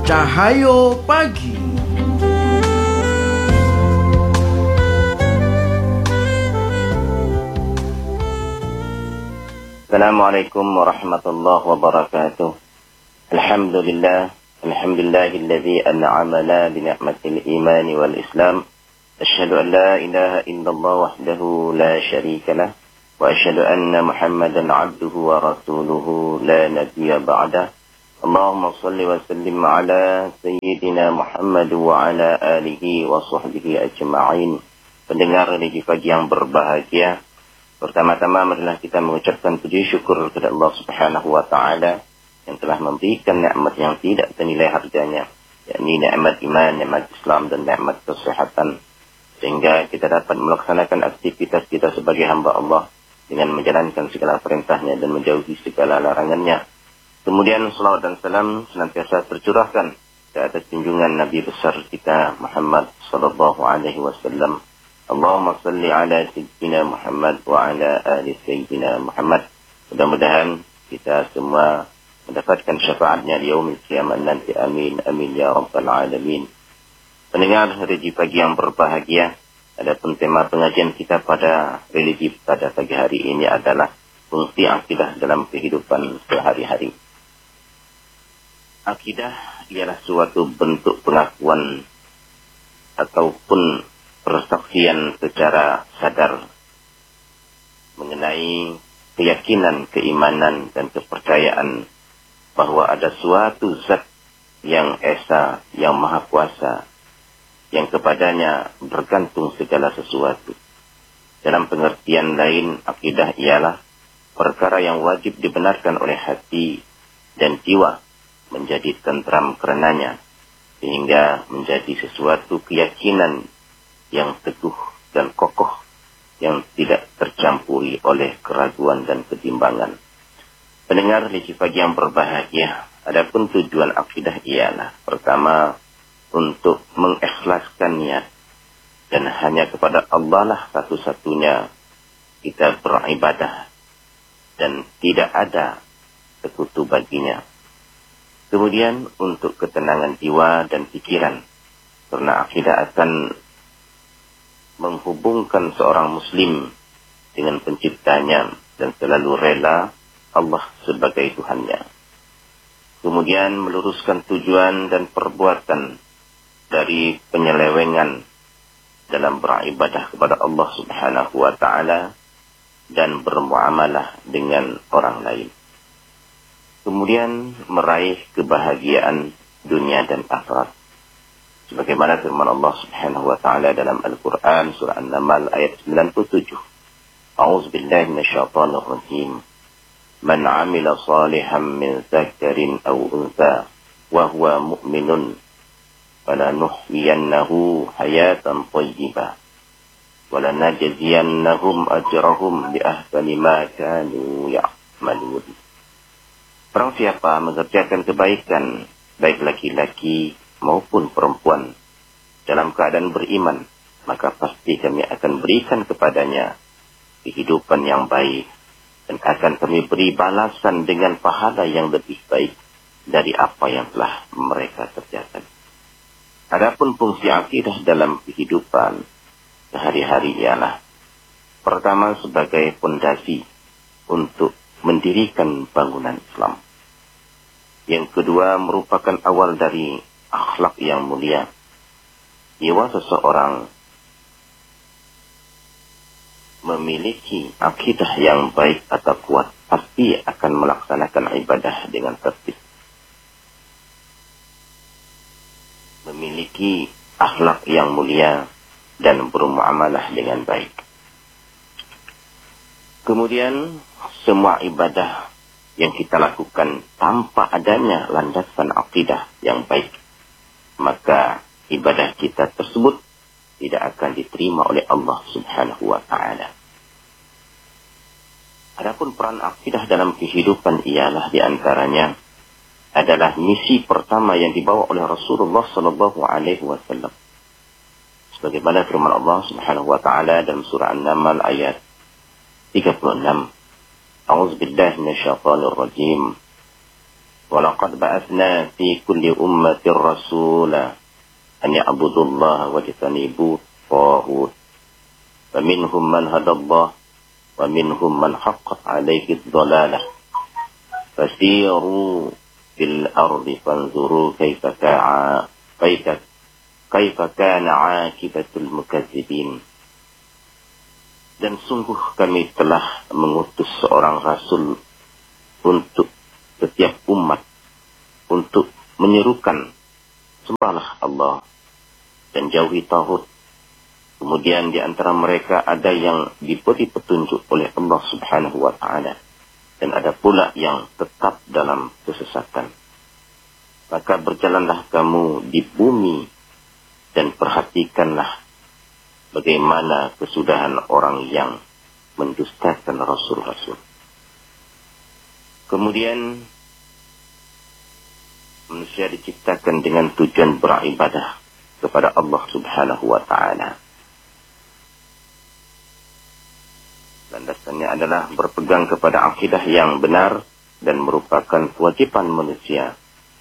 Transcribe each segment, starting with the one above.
Cahayo Pagi. Assalamualaikum warahmatullahi wabarakatuh. Alhamdulillahilladzi an'amana bi ni'matil iman wal islam. Asyhadu an la ilaha illallah wahdahu la syarikalah wa asyhadu anna Muhammadan 'abduhu wa rasuluhu la nabiyya ba'dah. Allahumma shalli wa sallim ala sayyidina Muhammad wa ala alihi wa sahbihi ajma'in. Pendengar di pagi yang berbahagia, pertama-tama marilah kita mengucapkan puji syukur kepada Allah Subhanahu wa taala yang telah memberikan nikmat yang tidak ternilai harganya, yakni nikmat iman, nikmat Islam dan nikmat kesehatan, sehingga kita dapat melaksanakan aktivitas kita sebagai hamba Allah dengan menjalankan segala perintahnya dan menjauhi segala larangannya. Kemudian salawat dan salam senantiasa tercurahkan ke atas junjungan Nabi besar kita Muhammad sallallahu alaihi wasallam. Allahumma salli ala sayyidina Muhammad wa ala ali sayyidina Muhammad. Mudah-mudahan kita semua mendapatkan syafaatnya di yaumil qiyamah nanti. Amin amin ya rabbal alamin. Pendengar religi pagi yang berbahagia, adapun tema pengajian kita pada religi pada pagi hari ini adalah fungsi akidah dalam kehidupan sehari-hari. Akidah ialah suatu bentuk pengakuan ataupun persaksian secara sadar mengenai keyakinan, keimanan dan kepercayaan bahwa ada suatu zat yang esa, yang maha kuasa, yang kepadanya bergantung segala sesuatu. Dalam pengertian lain, akidah ialah perkara yang wajib dibenarkan oleh hati dan jiwa menjadi tentram karenanya, sehingga menjadi sesuatu keyakinan yang teguh dan kokoh, yang tidak tercampuri oleh keraguan dan ketimbangan. Pendengar religi pagi yang berbahagia, adapun tujuan akidah ialah pertama, untuk mengikhlaskan niat dan hanya kepada Allah lah satu-satunya kita beribadah dan tidak ada sekutu baginya. Kemudian untuk ketenangan jiwa dan pikiran, karena akidah akan menghubungkan seorang muslim dengan penciptanya dan selalu rela Allah sebagai Tuhannya. Kemudian meluruskan tujuan dan perbuatan dari penyelewengan dalam beribadah kepada Allah Subhanahu wa taala dan bermuamalah dengan orang lain. Kemudian meraih kebahagiaan dunia dan akhirat. Sebagaimana firman Allah Subhanahu wa taala dalam Al-Qur'an surah An-Naml ayat 97. A'udzubillahi minasyaitonir rajim. Man 'amila shalihan min dzakarin aw untha wa huwa mu'minun falanuhyiyannahu hayatan thayyibah wa lanajziyannahum ajrahum bi ahsani ma kanu ya'malun. Barang siapa mengerjakan kebaikan, baik laki-laki maupun perempuan, dalam keadaan beriman, maka pasti kami akan berikan kepadanya kehidupan yang baik dan akan kami beri balasan dengan pahala yang lebih baik dari apa yang telah mereka kerjakan. Adapun fungsi akidah dalam kehidupan sehari-hari ialah pertama sebagai fondasi untuk mendirikan bangunan Islam. Yang kedua merupakan awal dari akhlak yang mulia. Jiwa seseorang memiliki akidah yang baik atau kuat pasti akan melaksanakan ibadah dengan tertib. Memiliki akhlak yang mulia dan bermuamalah dengan baik. Kemudian semua ibadah yang kita lakukan tanpa adanya landasan akidah yang baik, maka ibadah kita tersebut tidak akan diterima oleh Allah Subhanahu wa taala. Adapun peran akidah dalam kehidupan ialah diantaranya adalah misi pertama yang dibawa oleh Rasulullah sallallahu alaihi wasallam. Sebagaimana firman Allah Subhanahu wa taala dalam surah An-Naml ayat 36. A'udzubillahi minasyaitonir rajim. walaqad ba'atsna fi kulli ummatin rasula an ya'budullaha wajtanibu taghut. Faminhum man hadallah wa minhum man haqqat 'alaihi ad-dhalalah. Fasiru fil ardi fanzuru kaifa kana 'aqibatul mukazzibin. Dan sungguh kami telah mengutus seorang rasul untuk setiap umat, untuk menyerukan sembahlah Allah dan jauhi taghut. Kemudian di antara mereka ada yang diberi petunjuk oleh Allah Subhanahu wa Ta'ala, dan ada pula yang tetap dalam kesesatan. Maka berjalanlah kamu di bumi dan perhatikanlah bagaimana kesudahan orang yang mendustakan rasul-rasul. Kemudian manusia diciptakan dengan tujuan beribadah kepada Allah Subhanahu wa Ta'ala. Landasannya adalah berpegang kepada akidah yang benar dan merupakan kewajiban manusia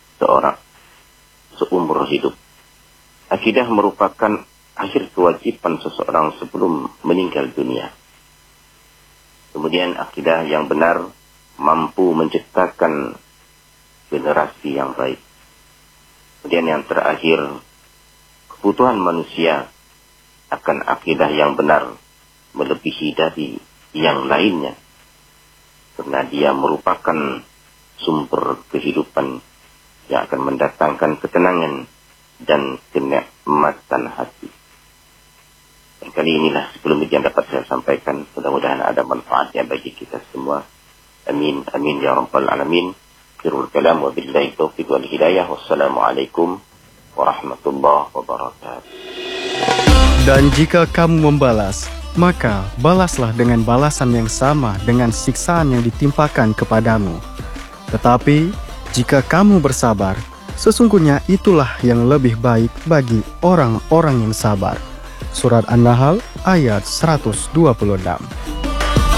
seumur hidup. Akidah merupakan akhir kewajiban seseorang sebelum meninggal dunia. Kemudian akidah yang benar mampu menciptakan generasi yang baik. Kemudian yang terakhir, kebutuhan manusia akan akidah yang benar melebihi dari yang lainnya, karena dia merupakan sumber kehidupan yang akan mendatangkan ketenangan dan kenikmatan hati. Dan kali inilah sebelum yang dapat saya sampaikan, mudah-mudahan ada manfaatnya bagi kita semua. Amin, amin ya rabbal alamin. Akhirul kalam wa billahi taufiq wal hidayah. Wassalamualaikum warahmatullahi wabarakatuh. Dan jika kamu membalas, maka balaslah dengan balasan yang sama dengan siksaan yang ditimpakan kepadamu. Tetapi jika kamu bersabar, sesungguhnya itulah yang lebih baik bagi orang-orang yang sabar. Surat An-Nahl ayat 126.